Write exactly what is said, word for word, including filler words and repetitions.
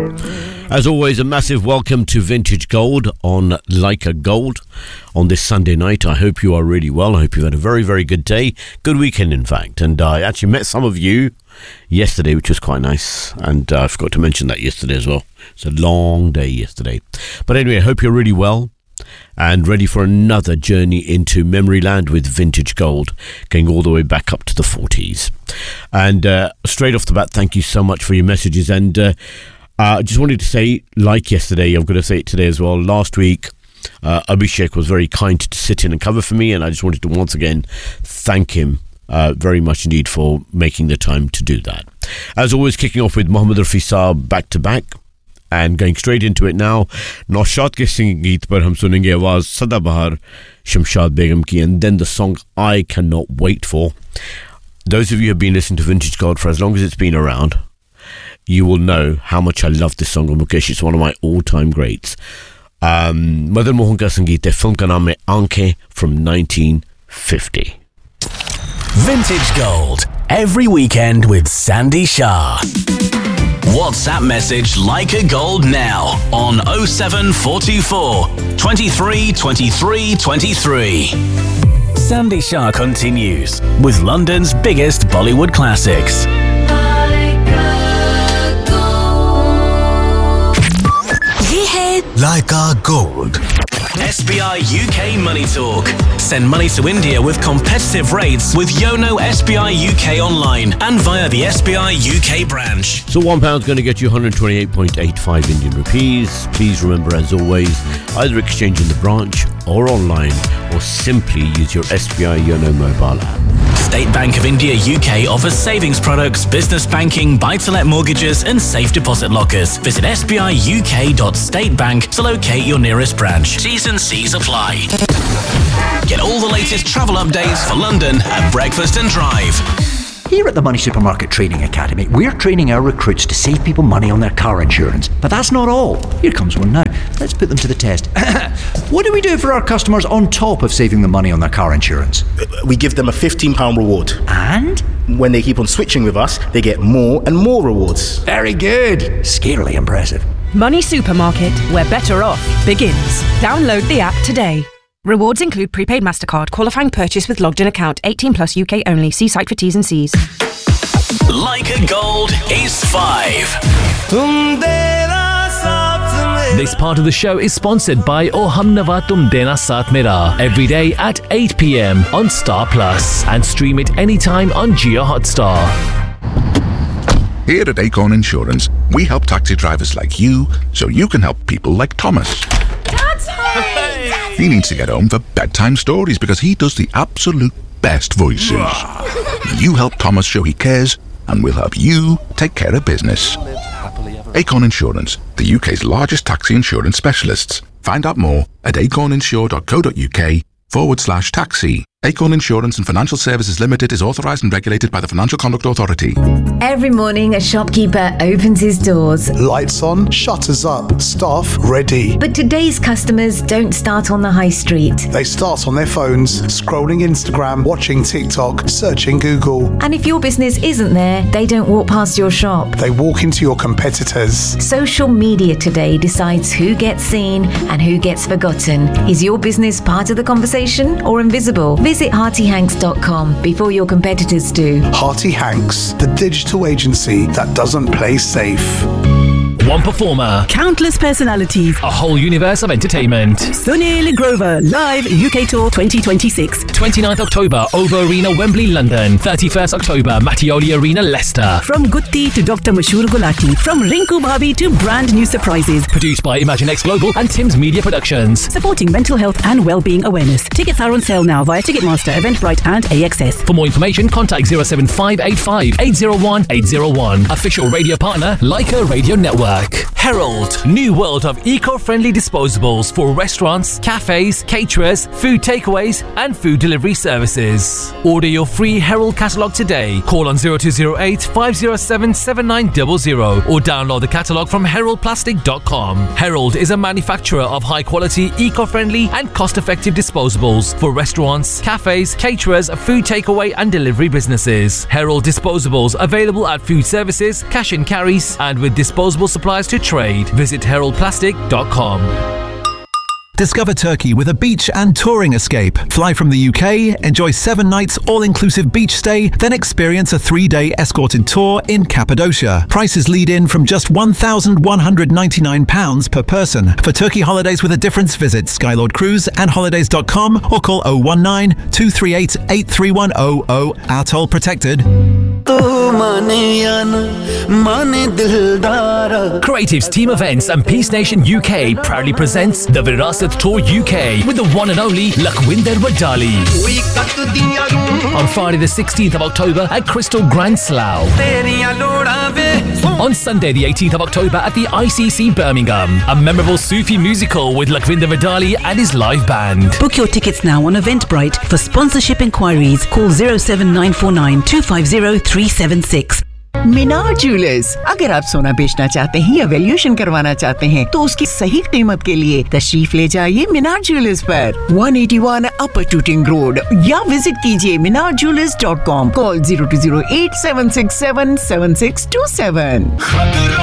As always, a massive welcome to Vintage Gold on Leica Gold on this Sunday night. I hope you are really well. I hope you've had a very, very good day. Good weekend, in fact. And I actually met some of you yesterday, which was quite nice. And uh, I forgot to mention that yesterday as well. It's a long day yesterday. But anyway, I hope you're really well and ready for another journey into memory land with Vintage Gold, going all the way back up to the forties. And uh, straight off the bat, thank you so much for your messages. And uh, I uh, just wanted to say, like yesterday, I'm going to say it today as well. Last week, uh, Abhishek was very kind to sit in and cover for me, and I just wanted to once again thank him uh, very much indeed for making the time to do that. As always, kicking off with Mohammed Rafi Saab back to back, and going straight into it now. Naushad ke sangeet par hum sunenge awaaz Sadabahar Shamshad Begum ki, and then the song I Cannot Wait For. Those of you who have been listening to Vintage Gold for as long as it's been around, you will know how much I love this song of Mukesh. It's one of my all-time greats. Um, Madan Mohan ka sangeet hai, film ka naam hai Aankhein, from nineteen fifty. Vintage Gold, every weekend with Sandy Shah. WhatsApp message Leica Gold now on oh seven four two four, twenty-three twenty-three twenty-three. Sandy Shah continues with London's biggest Bollywood classics. Ye hai Leica Gold. S B I U K Money Talk. Send money to India with competitive rates with Yono S B I U K online and via the S B I U K branch. So one pound's going to get you one hundred twenty-eight point eight five Indian rupees. Please remember, as always, either exchange in the branch or online, or simply use your S B I Yono mobile app. State Bank of India U K offers savings products, business banking, buy-to-let mortgages and safe deposit lockers. Visit s b i u k dot state bank to locate your nearest branch. T's and C's apply. Get all the latest travel updates for London at Breakfast and Drive. Here at the Money Supermarket Training Academy, we're training our recruits to save people money on their car insurance. But that's not all. Here comes one now. Let's put them to the test. What do we do for our customers on top of saving them money on their car insurance? We give them a fifteen pound reward. And? When they keep on switching with us, they get more and more rewards. Very good. Scarily impressive. Money Supermarket, where better off begins. Download the app today. Rewards include prepaid MasterCard, qualifying purchase with logged in account, eighteen plus U K only. See site for T's and C's. Leica Gold is five. This part of the show is sponsored by Oh Humnava Tum Dena Saath Mera, every day at eight p.m. on Star Plus, and stream it anytime on Jio Hotstar. Here at Acorn Insurance, we help taxi drivers like you so you can help people like Thomas. Dad's home! He needs to get home for bedtime stories because he does the absolute best voices. You help Thomas show he cares, and we'll help you take care of business. Acorn Insurance, the U K's largest taxi insurance specialists. Find out more at acorninsure.co.uk forward slash taxi. Acorn Insurance and Financial Services Limited is authorised and regulated by the Financial Conduct Authority. Every morning, a shopkeeper opens his doors. Lights on, shutters up, staff ready. But today's customers don't start on the high street. They start on their phones, scrolling Instagram, watching TikTok, searching Google. And if your business isn't there, they don't walk past your shop. They walk into your competitors. Social media today decides who gets seen and who gets forgotten. Is your business part of the conversation or invisible? Visit Hearty Hanks dot com before your competitors do. Hearty Hanks, the digital agency that doesn't play safe. One performer, countless personalities, a whole universe of entertainment. Sunil Grover, live U K Tour twenty twenty-six. twenty-ninth October, Ovo Arena, Wembley, London. thirty-first October, Mattioli Arena, Leicester. From Gutti to Doctor Mashur Gulati, from Rinku Bhabi to brand new surprises. Produced by ImagineX Global and Tim's Media Productions. Supporting mental health and well-being awareness. Tickets are on sale now via Ticketmaster, Eventbrite and A X S. For more information, contact zero seven five eight five eight zero one eight zero one. Official radio partner, Leica Radio Network. Herald, new world of eco-friendly disposables for restaurants, cafes, caterers, food takeaways and food delivery services. Order your free Herald catalogue today. Call on zero two zero eight five zero seven seven nine zero zero or download the catalogue from herald plastic dot com. Herald is a manufacturer of high-quality, eco-friendly and cost-effective disposables for restaurants, cafes, caterers, food takeaway and delivery businesses. Herald disposables available at food services, cash and carries, and with disposable suppliers to trade. Visit herald plastic dot com. Discover Turkey with a beach and touring escape. Fly from the U K, enjoy seven nights all-inclusive beach stay, then experience a three-day escorted tour in Cappadocia. Prices lead in from just one thousand one hundred ninety-nine pounds per person. For Turkey holidays with a difference, visit Skylord Cruise and holidays dot com or call oh one nine, two three eight, eight three one oh oh. Our toll protected. Creatives Team Events and Peace Nation U K proudly presents the Virasat Tour U K with the one and only Lakhwinder Wadali. On Friday the sixteenth of October at Crystal Grand Slough. On Sunday the eighteenth of October at the I C C Birmingham. A memorable Sufi musical with Lakhwinder Wadali and his live band. Book your tickets now on Eventbrite. For sponsorship inquiries, call oh seven nine four nine, two five oh, three seven six. Minar jewellers, अगर आप सोना बेचना चाहते हैं या valuation करवाना चाहते हैं तो उसकी सही कीमत के लिए तशरीफ ले जाइए मीनार ज्वेलर्स पर एक सौ इक्यासी अपर टूटिंग रोड या विजिट कीजिए मीनार jewellers dot com. Call zero two zero eight seven six seven seven six two seven.